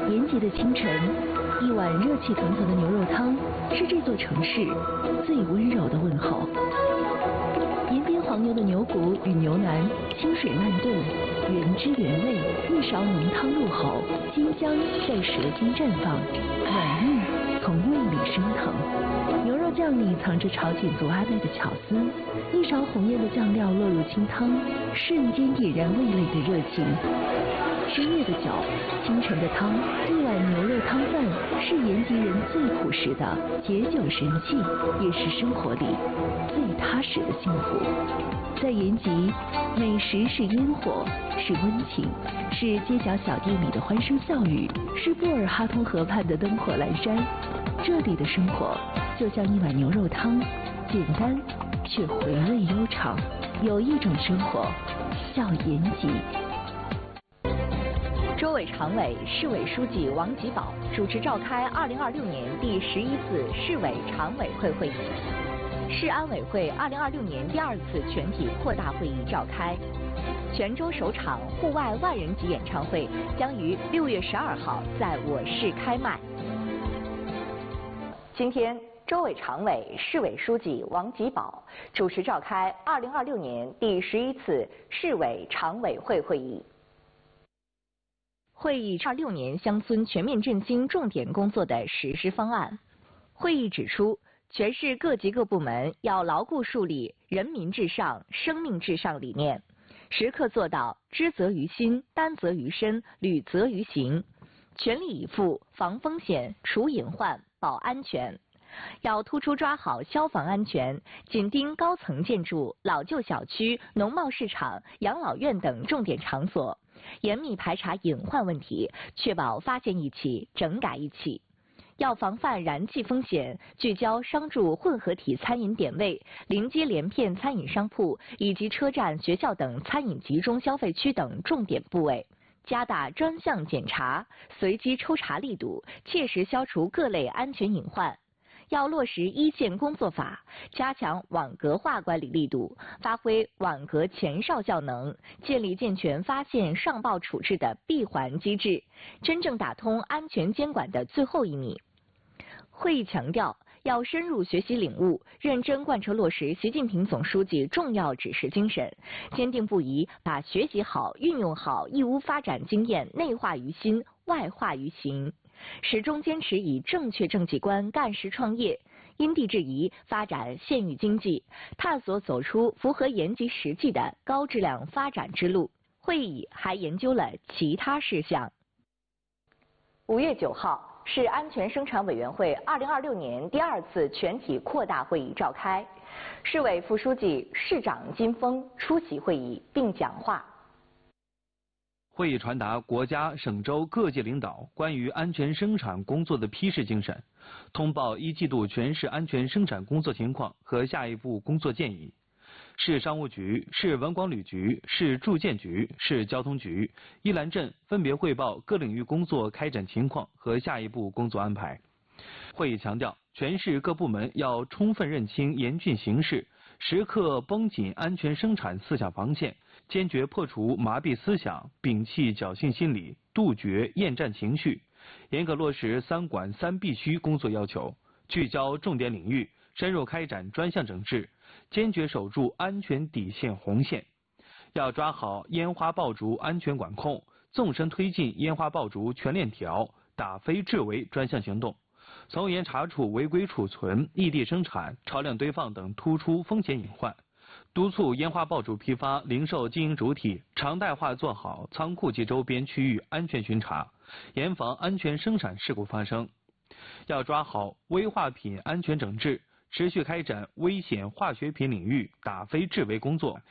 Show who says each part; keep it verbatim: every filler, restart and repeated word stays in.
Speaker 1: 延吉的清晨，一碗热气腾腾的牛肉汤是这座城市最温柔的问候。延边黄牛的牛骨与牛腩清水慢炖，原汁原味，一勺浓汤入口，金香在舌尖绽放，暖意从胃里升腾。牛肉酱里藏着朝鲜族阿妹的巧思，一勺红艳的酱料落入清汤，瞬间点燃味蕾的热情。深夜的酒，清晨的汤，一碗牛肉汤饭是延吉人最朴实的解酒神器，也是生活里最踏实的幸福。在延吉，美食是烟火，是温情，是街角小店里的欢声笑语，是布尔哈通河畔的灯火阑珊。这里的生活就像一碗牛肉汤，简单却回味悠长。有一种生活叫延吉。
Speaker 2: 州委常委、市委书记王吉宝主持召开二零二六年第十一次市委常委会会议。市安委会二零二六年第二次全体扩大会议召开。泉州首场户外万人级演唱会将于六月十二号在我市开卖。今天，州委常委、市委书记王吉宝主持召开二零二六年第十一次市委常委会会议。会议二六年乡村全面振兴重点工作的实施方案。会议指出，全市各级各部门要牢固树立人民至上、生命至上理念，时刻做到知责于心、担责于身、履责于行，全力以赴防风险、除隐患、保安全。要突出抓好消防安全，紧盯高层建筑、老旧小区、农贸市场、养老院等重点场所，严密排查隐患问题，确保发现一起整改一起。要防范燃气风险，聚焦商住混合体餐饮点位、临街连片餐饮商铺以及车站、学校等餐饮集中消费区等重点部位，加大专项检查、随机抽查力度，切实消除各类安全隐患。要落实一线工作法，加强网格化管理力度，发挥网格前哨效能，建立健全发现上报处置的闭环机制，真正打通安全监管的最后一米。会议强调，要深入学习领悟，认真贯彻落实习近平总书记重要指示精神，坚定不移把学习好、运用好义乌发展经验内化于心、外化于行。始终坚持以正确政绩观干实创业，因地制宜发展县域经济，探索走出符合延吉实际的高质量发展之路。会议还研究了其他事项。五月九号，市安全生产委员会二零二六年第二次全体扩大会议召开，市委副书记、市长金峰出席会议并讲话。
Speaker 3: 会议传达国家、省州各界领导关于安全生产工作的批示精神，通报一季度全市安全生产工作情况和下一步工作建议。市商务局、市文广旅局、市住建局、市交通局、依兰镇分别汇报各领域工作开展情况和下一步工作安排。会议强调，全市各部门要充分认清严峻形势，时刻绷紧安全生产思想防线，坚决破除麻痹思想，摒弃侥幸心理，杜绝厌战情绪，严格落实三管三必须工作要求，聚焦重点领域，深入开展专项整治，坚决守住安全底线红线。要抓好烟花爆竹安全管控，纵深推进烟花爆竹全链条打非治为专项行动，从严查处违规储存、异地生产、超量堆放等突出风险隐患，督促烟花爆竹批发、零售经营主体常态化做好仓库及周边区域安全巡查，严防安全生产事故发生。要抓好危化品安全整治，持续开展危险化学品领域打非治为工作，